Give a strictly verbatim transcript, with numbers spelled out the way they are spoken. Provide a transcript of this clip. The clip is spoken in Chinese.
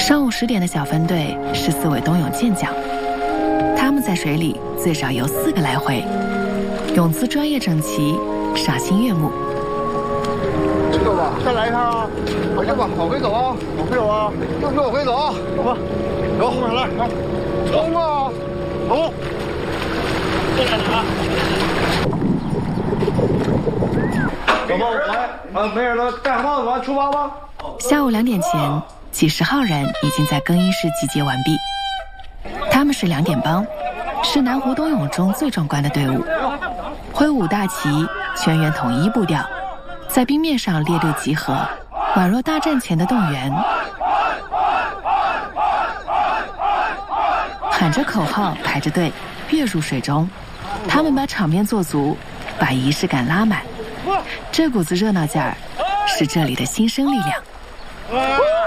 上午十点的小分队是四位冬泳健将，他们在水里最少游四个来回，泳姿专业整齐，赏心悦目。 这个吧，再来一趟啊！回去吧，往回走啊，往回走啊，就是往回走啊，走吧，走，后面来，走，走啊，走。这个啊。 走吧，来，啊，没人了，戴好帽子，完出发吧。 下午两点前，几十号人已经在更衣室集结完毕。他们是两点帮，是南湖冬泳中最壮观的队伍，挥舞大旗，全员统一步调，在冰面上列队集合，宛若大战前的动员，喊着口号，排着队跃入水中。他们把场面做足，把仪式感拉满。这股子热闹劲儿，是这里的新生力量。